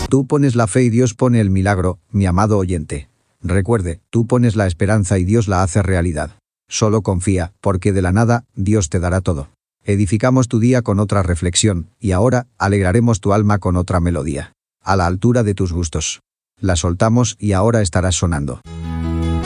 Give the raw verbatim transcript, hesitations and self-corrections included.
Tú pones la fe y Dios pone el milagro, mi amado oyente. Recuerde, tú pones la esperanza y Dios la hace realidad. Solo confía, porque de la nada, Dios te dará todo. Edificamos tu día con otra reflexión, y ahora, alegraremos tu alma con otra melodía. A la altura de tus gustos. La soltamos y ahora estarás sonando.